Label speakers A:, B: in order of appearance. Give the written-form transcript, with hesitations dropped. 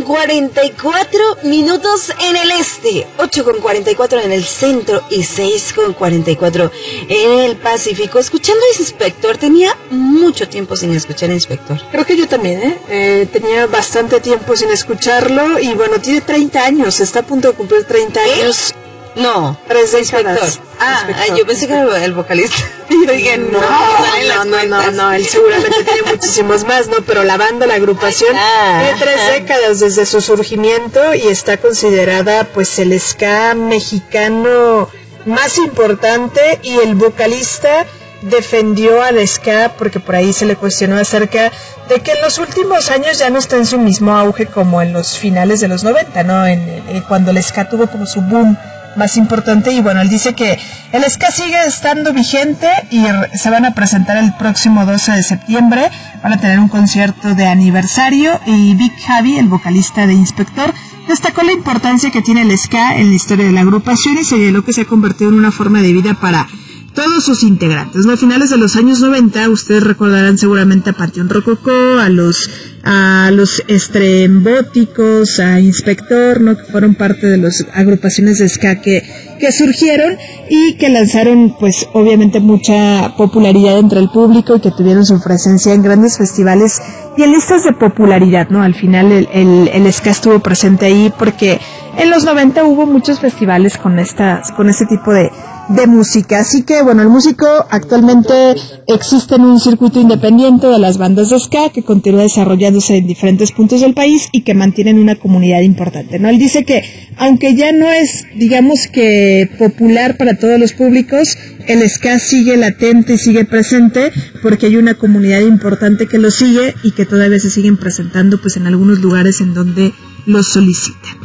A: 8:44 en el este, 8:44 en el centro y 6:44 en el Pacífico. Escuchando a Inspector, tenía mucho tiempo sin escuchar a Inspector.
B: Creo que yo también, tenía bastante tiempo sin escucharlo y bueno, tiene 30 años, está a punto de cumplir 30 años.
A: No,
B: 3 décadas.
A: Yo pensé que era el vocalista.
B: Y dije, no, él seguramente tiene muchísimos más, ¿no? Pero la banda, la agrupación, tiene 3 décadas desde su surgimiento y está considerada, pues, el ska mexicano más importante, y el vocalista defendió al ska porque por ahí se le cuestionó acerca de que en los últimos años ya no está en su mismo auge como en los finales de los 90, ¿no? Cuando el ska tuvo como su boom más importante. Y bueno, él dice que el ska sigue estando vigente y se van a presentar el próximo 12 de septiembre, van a tener un concierto de aniversario, y Big Javi, el vocalista de Inspector, destacó la importancia que tiene el ska en la historia de la agrupación y señaló que se ha convertido en una forma de vida para todos sus integrantes, ¿no? A finales de los años 90, ustedes recordarán seguramente a Panteón Rococó, a los Estrembóticos, a Inspector, ¿no? Que fueron parte de las agrupaciones de ska que surgieron y que lanzaron, pues, obviamente mucha popularidad entre el público y que tuvieron su presencia en grandes festivales y en listas de popularidad, ¿no? Al final el ska estuvo presente ahí porque en los 90 hubo muchos festivales con este tipo de música. Así que bueno, el músico actualmente existe en un circuito independiente de las bandas de ska que continúa desarrollándose en diferentes puntos del país y que mantienen una comunidad importante, ¿no? Él dice que aunque ya no es, digamos que popular para todos los públicos, el ska sigue latente y sigue presente porque hay una comunidad importante que lo sigue y que todavía se siguen presentando, pues, en algunos lugares en donde lo solicitan.